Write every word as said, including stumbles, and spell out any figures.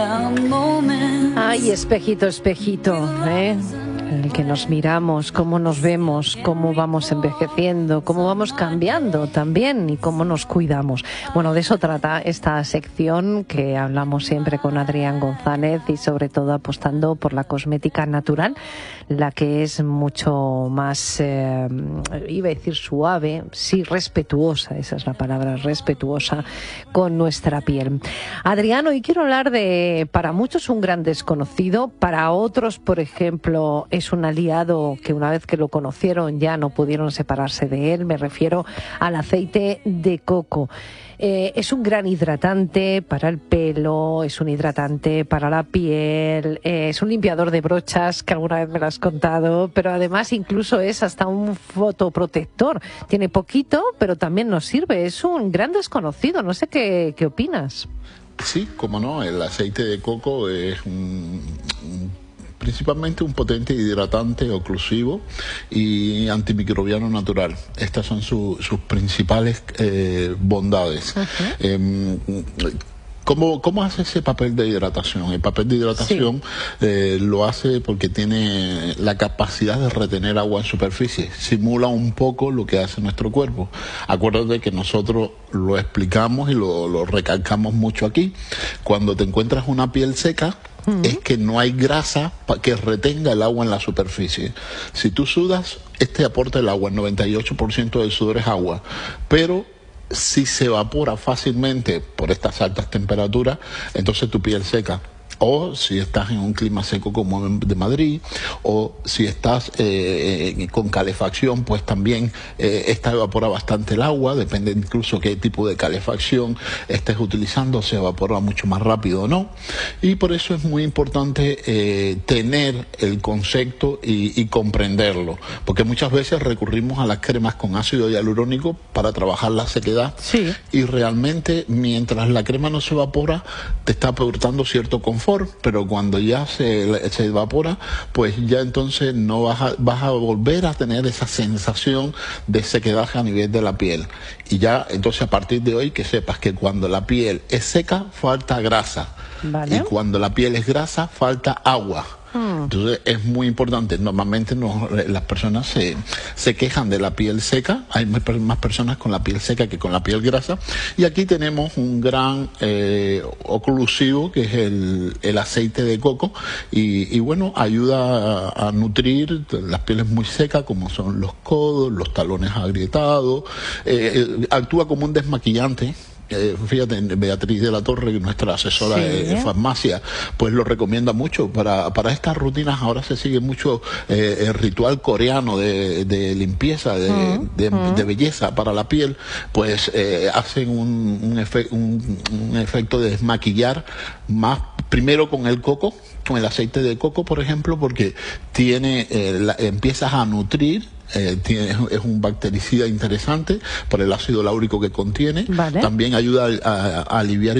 Ay, espejito, espejito, ¿eh? En el que nos miramos, cómo nos vemos, cómo vamos envejeciendo, cómo vamos cambiando también y cómo nos cuidamos. Bueno, de eso trata esta sección que hablamos siempre con Adrián González y sobre todo apostando por la cosmética natural, la que es mucho más, eh, iba a decir suave, sí, respetuosa, esa es la palabra, respetuosa con nuestra piel. Adrián, hoy quiero hablar de, para muchos, un gran desconocido, para otros, por ejemplo, es un aliado que una vez que lo conocieron ya no pudieron separarse de él. Me refiero al aceite de coco. Eh, es un gran hidratante para el pelo, es un hidratante para la piel, eh, es un limpiador de brochas, que alguna vez me lo has contado, pero además incluso es hasta un fotoprotector. Tiene poquito, pero también nos sirve. Es un gran desconocido. No sé qué, qué opinas. Sí, cómo no, el aceite de coco es un, un principalmente un potente hidratante oclusivo y antimicrobiano natural. Estas son su, sus principales eh, bondades. Uh-huh. eh, ¿Cómo, ¿Cómo hace ese papel de hidratación? El papel de hidratación sí. eh, lo hace porque tiene la capacidad de retener agua en superficie. Simula un poco lo que hace nuestro cuerpo. Acuérdate que nosotros lo explicamos y lo, lo recalcamos mucho aquí. Cuando te encuentras una piel seca, uh-huh. es que no hay grasa que retenga el agua en la superficie. Si tú sudas, este aporta el agua. El noventa y ocho por ciento del sudor es agua. Pero si se evapora fácilmente por estas altas temperaturas, entonces tu piel seca. O si estás en un clima seco como en de Madrid, o si estás eh, con calefacción, pues también eh, esta evapora bastante el agua, depende incluso qué tipo de calefacción estés utilizando, se evapora mucho más rápido o no. Y por eso es muy importante eh, tener el concepto y, y comprenderlo, porque muchas veces recurrimos a las cremas con ácido hialurónico para trabajar la sequedad, sí. y realmente mientras la crema no se evapora, te está aportando cierto confort. Pero cuando ya se, se evapora, pues ya entonces no vas a, vas a volver a tener esa sensación de sequedad a nivel de la piel. Y ya entonces a partir de hoy que sepas que cuando la piel es seca, falta grasa. Vale. Y cuando la piel es grasa, falta agua. Entonces es muy importante. Normalmente no, las personas se, se quejan de la piel seca. Hay más personas con la piel seca que con la piel grasa. Y aquí tenemos un gran eh, oclusivo que es el, el aceite de coco. Y, y bueno, ayuda a, a nutrir las pieles muy secas como son los codos, los talones agrietados. Eh, eh, actúa como un desmaquillante. Eh, fíjate, Beatriz de la Torre, nuestra asesora sí. de farmacia, pues lo recomienda mucho para, para estas rutinas. Ahora se sigue mucho eh, el ritual coreano de, de limpieza, de, mm, de, mm. de belleza para la piel, pues eh, hacen un, un, efe, un, un efecto de desmaquillar más, primero con el coco, con el aceite de coco, por ejemplo, porque tiene eh, la, empiezas a nutrir. Eh, tiene, es un bactericida interesante por el ácido láurico que contiene. Vale. También ayuda a, a, a aliviar